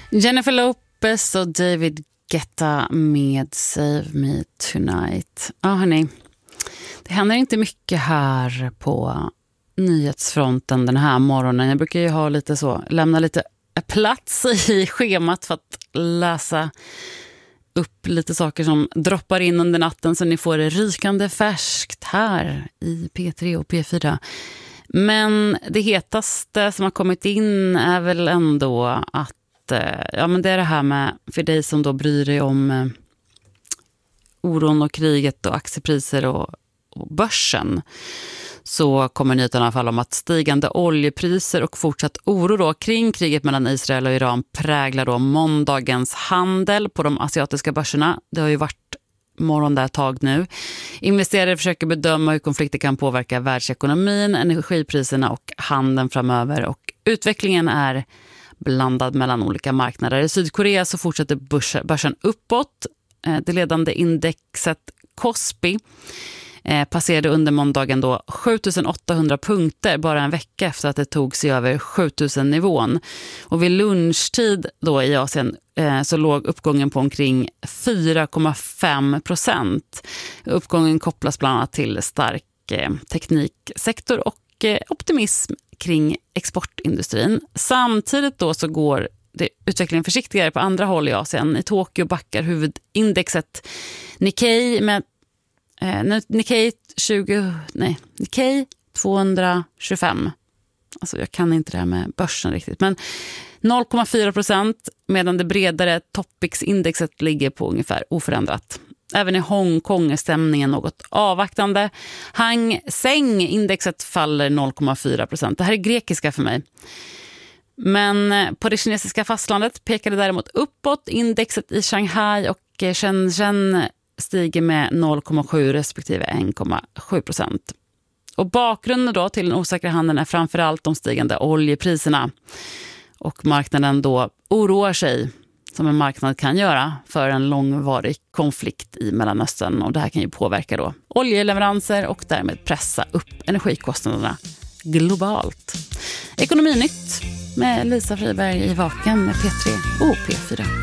Jennifer Lopez och David Guetta med Save Me Tonight. Ja, hörni. Det händer inte mycket här på nyhetsfronten den här morgonen. Jag brukar ju ha lite så, lämna lite plats i schemat för att läsa upp lite saker som droppar in under natten så ni får det rykande färskt här i P3 och P4. Men det hetaste som har kommit in är väl ändå att ja, men det är det här med, för dig som då bryr dig om oron och kriget och aktiepriser och börsen, så kommer nyheten i alla fall om att stigande oljepriser och fortsatt oro då kring kriget mellan Israel och Iran präglar då måndagens handel på de asiatiska börserna. Det har ju varit morgon där ett tag nu. Investerare försöker bedöma hur konflikter kan påverka världsekonomin, energipriserna och handeln framöver, och utvecklingen är blandad mellan olika marknader. I Sydkorea så fortsätter börsen uppåt. Det ledande indexet Kospi passerade under måndagen då 7800 punkter bara en vecka efter att det tog sig över 7000 nivån. Och vid lunchtid då i Asien så låg uppgången på omkring 4,5%. Uppgången kopplas bland annat till stark tekniksektor och optimism kring exportindustrin. Samtidigt då så går det utvecklingen försiktigare på andra håll i Asien. I Tokyo backar huvudindexet Nikkei med Nikkei 225. Alltså jag kan inte det här med börsen riktigt, men 0,4%, medan det bredare Topix-indexet ligger på ungefär oförändrat. Även i Hongkong är stämningen något avvaktande. Hang Seng-indexet faller 0,4%. Det här är grekiska för mig. Men på det kinesiska fastlandet pekar det däremot uppåt. Indexet i Shanghai och Shenzhen stiger med 0,7 respektive 1,7%. Och bakgrunden då till den osäkra handeln är framförallt de stigande oljepriserna. Och marknaden då oroar sig, som en marknad kan göra, för en långvarig konflikt i Mellanöstern. Och det här kan ju påverka då oljeleveranser och därmed pressa upp energikostnaderna globalt. Ekonominytt med Lisa Friberg i Vaken med P3 och P4.